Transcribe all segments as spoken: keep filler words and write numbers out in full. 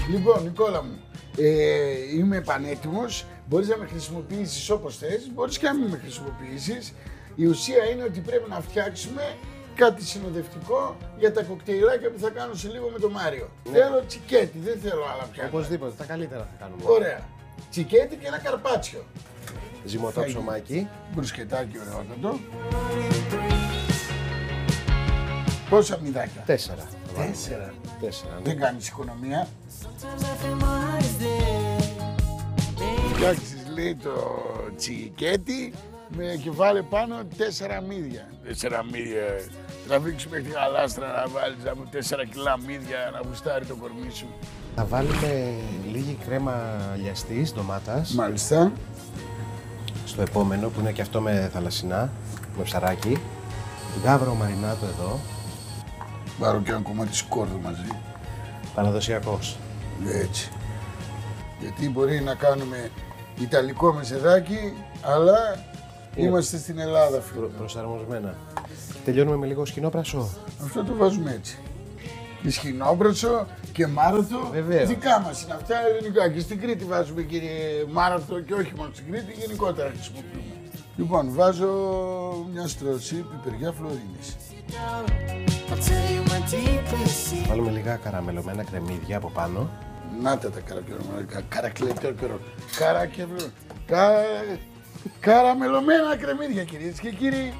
Λοιπόν, Νικόλα μου, ε, είμαι πανέτοιμος. Μπορείς να με χρησιμοποιήσεις όπως θες, μπορείς και να μην με χρησιμοποιήσεις. Η ουσία είναι ότι πρέπει να φτιάξουμε κάτι συνοδευτικό για τα κοκτέιλάκια που θα κάνω σε λίγο με τον Μάριο. Ναι. Θέλω τσικέτι, δεν θέλω άλλα πια. Οπωσδήποτε, τα καλύτερα θα κάνουμε. Ωραία. Τσικέτι και ένα καρπάτσιο. Ζυμωτό ψωμάκι. Μπρουσκετάκι ωραιότατο. Πόσα μυδάκια? Τέσσερα. Τέσσερα. Τέσσερα, ναι. Δεν κάνεις οικονομία. Φτιάξεις λέει το τσικέτι με κεφάλι πάνω τέσσερα μύδια. Τέσσερα μύδια. Τραβήξεις μέχρι τη γαλάστρα να βάλεις από τέσσερα κιλά μύδια να γουστάρει το κορμί σου. Θα βάλουμε λίγη κρέμα λιαστής, ντομάτας. Μάλιστα. Στο επόμενο που είναι και αυτό με θαλασσινά, με ψαράκι. Γάβρο μαρινάτο εδώ. Πάρω και ένα κομμάτι σκόρδο μαζί. Παραδοσιακός. Έτσι. Γιατί μπορεί να κάνουμε ιταλικό μεσεδάκι, αλλά είναι... είμαστε στην Ελλάδα, φίλε. Προ, προσαρμοσμένα. Τελειώνουμε με λίγο σκηνόπρασο. Αυτό το βάζουμε έτσι. Και σκηνόπρασο και μάραθο. Βεβαίως. Δικά μας είναι αυτά ελληνικά. Και στην Κρήτη βάζουμε, κύριε, μάραθο και όχι μόνο στην Κρήτη, γενικότερα χρησιμοποιούμε. Λοιπόν, βάζω μια στρώση πιπεριά φλωρίνης. Βάλουμε λίγα καραμελωμένα κρεμμύδια από πάνω. Να τα τα καρακελωμένα, καρακλετόκερο, καρακελωμένα, κα... καραμελωμένα κρεμμύδια, κυρίες και κύριοι.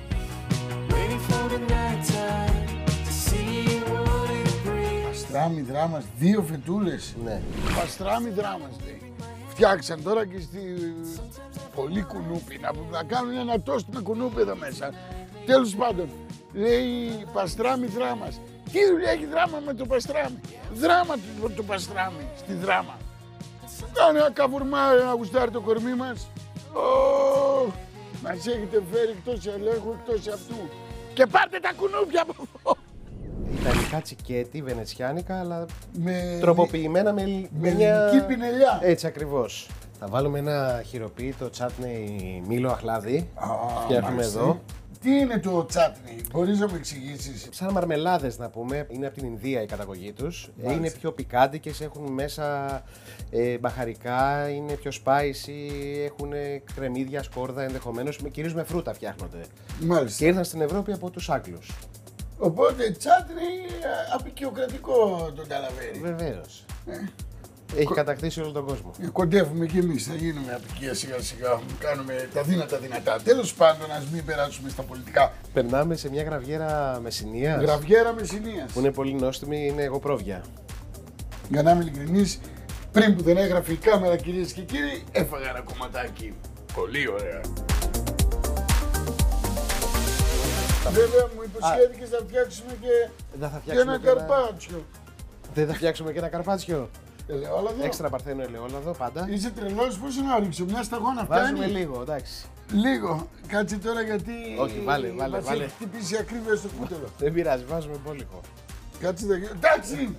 Παστράμι δράμας, δύο φετούλες. Ναι. Παστράμι δράμας, λέει. Φτιάξαν τώρα και στη πολύ κουνούπι, να, να κάνουν ένα τόστ με κουνούπι εδώ μέσα. Τέλος πάντων, λέει παστράμι δράμας. Τι δουλειά έχει δράμα με το παστράμι? Δράμα το, το παστράμι στη δράμα. Κάνε ένα καβουρμάρι να γουστάρει το κορμί μας. Oh, μας έχετε φέρει εκτός ελέγχου, εκτός αυτού. Και πάρτε τα κουνούπια από εδώ. Ιταλικά τσικέτι, βενετσιάνικα, αλλά με... τροποποιημένα με, με, με ελληνική πινελιά. Έτσι ακριβώς. Θα βάλουμε ένα χειροποίητο τσάτνεϊ μήλο αχλάδι. Oh, φτιάχνουμε εδώ. Τι είναι το τσάτνι, μπορείς να μου εξηγήσεις? Σαν μαρμελάδες να πούμε, είναι από την Ινδία η καταγωγή τους. Μάλιστα. Είναι πιο πικάντικες, έχουν μέσα ε, μπαχαρικά, είναι πιο spicy, έχουν κρεμμύδια, σκόρδα ενδεχομένως, κυρίως με φρούτα φτιάχνονται. Μάλιστα. Και ήρθαν στην Ευρώπη από τους Άγγλους. Οπότε τσάτνι απεικιοκρατικό τον καλαβέρι. Βεβαίως. Ε. Έχει Κο... κατακτήσει όλο τον κόσμο. Ε, κοντεύουμε κι εμείς, θα γίνουμε απικία σιγά σιγά, κάνουμε τα δύνατα δυνατά. Τέλος πάντων, ας μην περάσουμε στα πολιτικά. Περνάμε σε μια γραβιέρα Μεσσηνίας. Γραβιέρα Μεσσηνίας. Που είναι πολύ νόστιμη, είναι εγωπρόβια. Για να είμαι ειλικρινής, πριν που δεν έγραφε η κάμερα, κυρίες και κύριοι, έφαγα ένα κομματάκι. Πολύ ωραία. Βέβαια μου υποσχέθηκες να φτιάξουμε και, θα και ένα καρπάτσιο. Δεν θα φτιάξουμε και ένα καρπάτσιο. Ελαιόλαδο. Έξτρα παρθένο ελαιόλαδο πάντα. Είσαι τρελός, πώς να ρίξω, μια σταγόνα φτάνει. Βάζουμε λίγο, εντάξει. Λίγο. Κάτσε τώρα γιατί. Όχι, βάλε, βάλε, μας βάλε. έχει χτυπήσει ακρίβεια στο κούτελο. Δεν πειράζει, βάζουμε μπόλικο. Κάτσε εδώ. Εντάξει!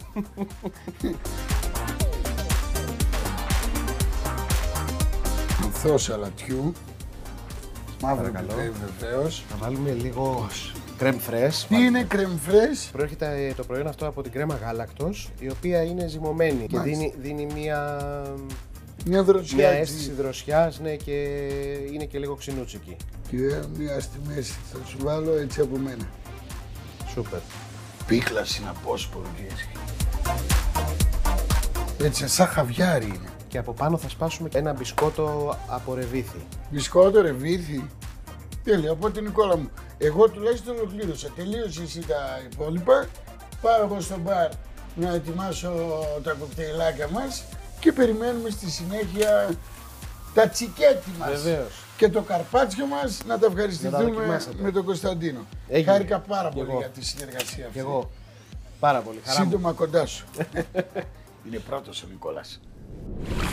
Ανθό σαλατιού. Μαύρο πιπέρι βεβαίως. Θα βάλουμε λίγο κρέμ φρες. Τι είναι κρέμ φρες? Προέρχεται το προϊόν αυτό από την κρέμα γάλακτος, η οποία είναι ζυμωμένη και δίνει, δίνει μια, μια, δροσιά, μια αίσθηση δροσιάς, ναι, και είναι και λίγο ξινούτσικη. Και μια στη μέση θα σου βάλω έτσι από μένα. Σούπερ. Πίχλα συναπόσπορο, κυρίες. Έτσι σαν χαβιάρι είναι. Και από πάνω θα σπάσουμε ένα μπισκότο από ρεβίθι. Μπισκότο, ρεβίθι. Τέλεια, από την Νικόλα μου. Εγώ τουλάχιστον ολοκλήρωσα. Τελείωσε εσύ τα υπόλοιπα. Πάω εγώ στο μπαρ να ετοιμάσω τα κοκτέιλάκια μας και περιμένουμε στη συνέχεια τα τσικέτι μας. Βεβαίως. Και το καρπάτσιο μας να τα ευχαριστηθούμε να με τον Κωνσταντίνο. Έγινε. Χάρηκα πάρα πολύ εγώ. για τη συνεργασία αυτή. Και εγώ. Πάρα πολύ. Χαρά Σύντομα μου. κοντά σου. Είναι πρώτος ο Νικόλας.